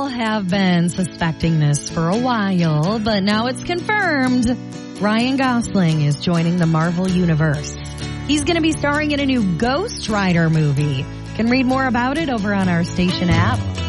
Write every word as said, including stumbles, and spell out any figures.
People have been suspecting this for a while, but now it's confirmed. Ryan Gosling is joining the Marvel Universe. He's going to be starring in a new Ghost Rider movie. You can read more about it over on our station app.